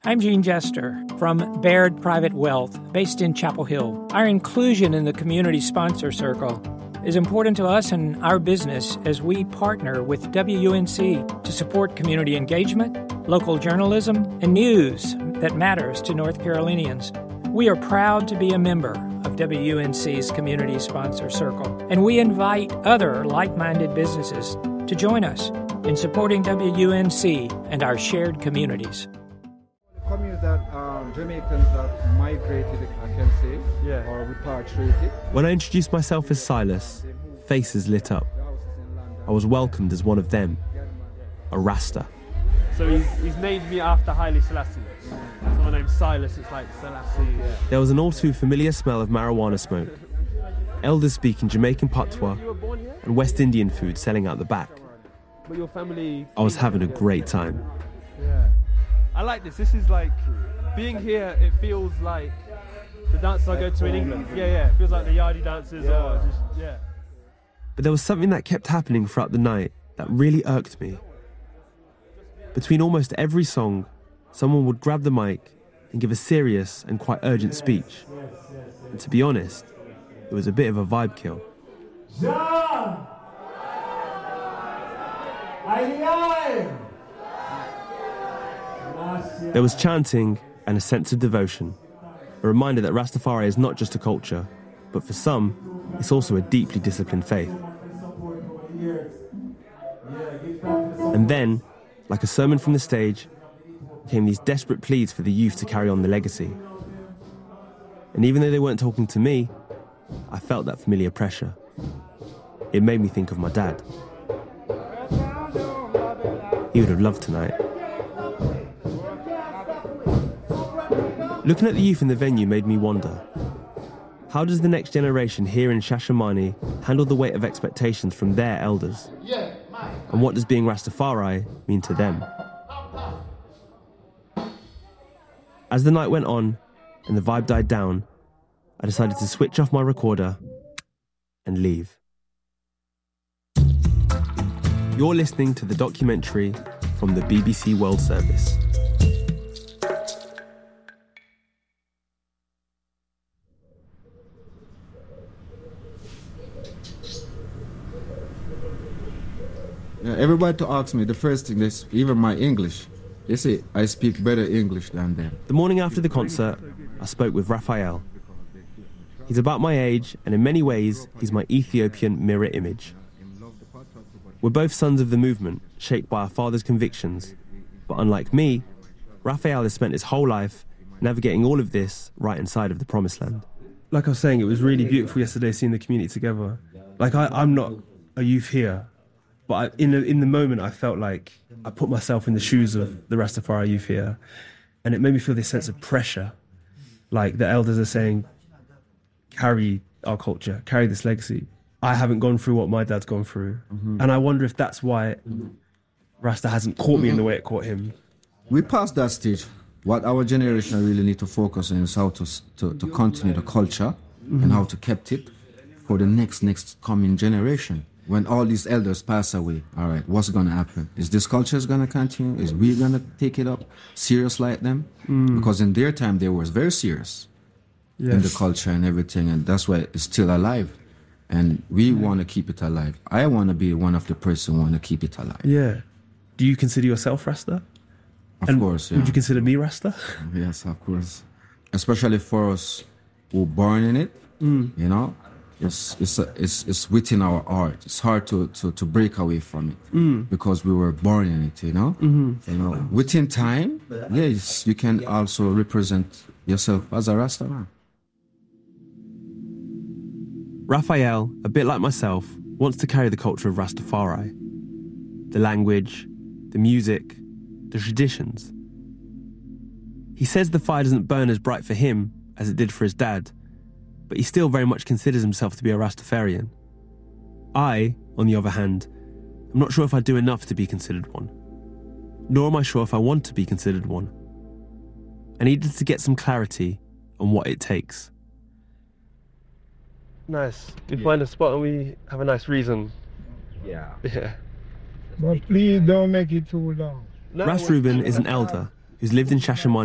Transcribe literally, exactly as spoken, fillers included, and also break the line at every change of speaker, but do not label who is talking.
I'm Gene Jester from Baird Private Wealth, based in Chapel Hill. Our inclusion in the Community Sponsor Circle is important to us and our business as we partner with W U N C to support community engagement, local journalism, and news that matters to North Carolinians. We are proud to be a member of W U N C's Community Sponsor Circle, and we invite other like-minded businesses to join us in supporting W U N C and our shared communities.
Communities that um, Jamaicans that migrated, I can say, yeah. or repatriated.
When I introduced myself as Silas, faces lit up. I was welcomed as one of them, a Rasta.
So he's, he's named me after Haile Selassie. So my name's Silas, it's like Selassie. Yeah.
There was an all too familiar smell of marijuana smoke, elders speaking Jamaican patois, and West Indian food selling out the back.
But your family...
I was having a great time.
Yeah. I like this. This is like, being here, it feels like the dances I go to in England. Yeah, yeah. It feels like the yardie dances yeah. or just, yeah.
But there was something that kept happening throughout the night that really irked me. Between almost every song, someone would grab the mic and give a serious and quite urgent speech. And to be honest, it was a bit of a vibe kill.
John! Aye,
There was chanting and a sense of devotion, a reminder that Rastafari is not just a culture, but for some, it's also a deeply disciplined faith. And then, like a sermon from the stage, came these desperate pleas for the youth to carry on the legacy. And even though they weren't talking to me, I felt that familiar pressure. It made me think of my dad. He would have loved tonight. Looking at the youth in the venue made me wonder, how does the next generation here in Shashamane handle the weight of expectations from their elders? And what does being Rastafari mean to them? As the night went on and the vibe died down, I decided to switch off my recorder and leave. You're listening to the documentary from the B B C World Service.
Yeah, everybody to ask me, the first thing, they, even my English, they say I speak better English than them.
The morning after the concert, I spoke with Raphael. He's about my age, and in many ways, he's my Ethiopian mirror image. We're both sons of the movement, shaped by our father's convictions. But unlike me, Raphael has spent his whole life navigating all of this right inside of the promised land. Like I was saying, it was really beautiful yesterday seeing the community together. Like, I, I'm not a youth here, but I, in, the, in the moment I felt like I put myself in the shoes of the Rastafari youth here, and it made me feel this sense of pressure. Like the elders are saying, carry our culture, carry this legacy. I haven't gone through what my dad's gone through. Mm-hmm. And I wonder if that's why Rasta hasn't caught me in the way it caught him.
We passed that stage. What our generation really need to focus on is how to to, to continue the culture mm-hmm. and how to keep it for the next, next coming generation. When all these elders pass away, all right, what's going to happen? Is this culture going to continue? Is we going to take it up serious like them? Mm. Because in their time, they were very serious yes. in the culture and everything, and that's why it's still alive. And we yeah. want to keep it alive. I want to be one of the person who want to keep it alive.
Yeah. Do you consider yourself Rasta?
Of
and
course, yeah.
Would you consider me Rasta?
Yes, of course. Especially for us who were born in it, mm. you know? It's it's, a, it's it's within our heart. It's hard to, to, to break away from it mm. because we were born in it, you know? Mm-hmm. You know, within time, yes, you can also represent yourself as a Rasta man.
Raphael, a bit like myself, wants to carry the culture of Rastafari. The language, the music, the traditions. He says the fire doesn't burn as bright for him as it did for his dad, but he still very much considers himself to be a Rastafarian. I, on the other hand, am not sure if I do enough to be considered one. Nor am I sure if I want to be considered one. I needed to get some clarity on what it takes.
Nice. We yeah. find a spot and we have a nice reason.
Yeah.
Yeah.
But please don't make it too long.
No, Ras Ruben is an elder who's lived in Shashamane